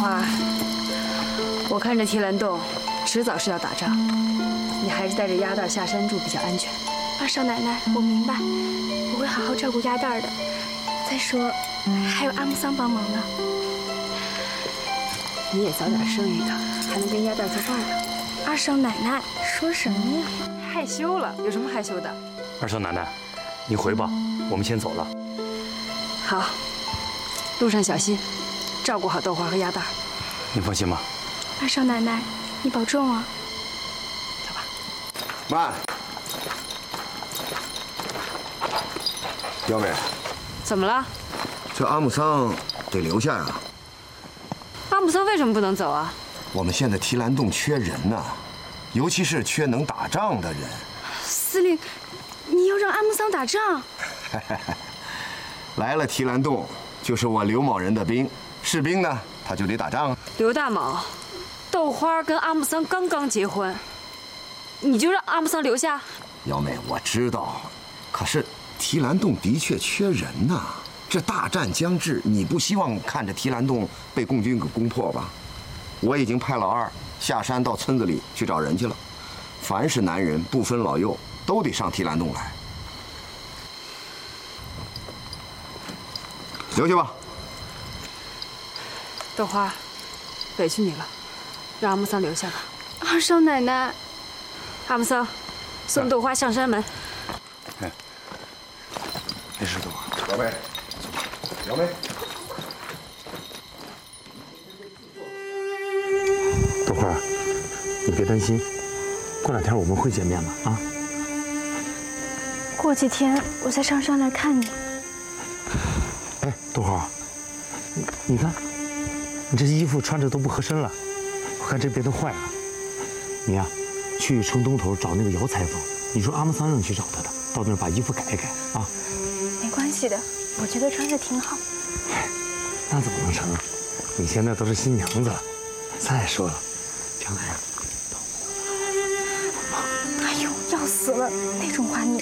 花，我看这提篮洞迟早是要打仗，你还是带着鸭蛋下山住比较安全。 二少奶奶，我明白，我会好好照顾鸭蛋的。再说，还有阿木桑帮忙呢。 你也早点生一个，还能跟鸭蛋做伴呢。 二少奶奶说什么呀？ 害羞了，有什么害羞的？ 二少奶奶，您回吧，我们先走了。 好，路上小心，照顾好豆花和鸭蛋。 您放心吧。 二少奶奶，你保重啊。 走吧。 慢。幺妹， 怎么了？ 这阿木桑得留下呀。 阿木桑为什么不能走啊？ 我们现在提篮洞缺人呐，尤其是缺能打仗的人。 司令，你要让阿木桑打仗？ 来了提篮洞，就是我刘某人的兵，士兵呢，他就得打仗啊。 刘大某，豆花跟阿木桑刚刚结婚，你就让阿木桑留下？ 幺妹，我知道，可是提篮洞的确缺人呐。这大战将至，你不希望看着提篮洞被共军给攻破吧？我已经派老二下山到村子里去找人去了，凡是男人不分老幼都得上提篮洞来。留下吧。 豆花，委屈你了，让阿木桑留下吧。 二少奶奶， 阿木桑，送豆花上山门。 哎，没事，豆花。姚妹，姚妹。 豆花，你别担心，过2天我们会见面的啊。 过几天我再上山来看你。 哎，豆花，你看，你这衣服穿着都不合身了，我看这边都坏了。你呀，去城东头找那个姚裁缝，你说阿木桑让你去找他的，到那儿把衣服改一改啊。 没关系的，我觉得穿着挺好。 那怎么能成？你现在都是新娘子了。再说了，将来啊。 哎呦，要死了！那种话你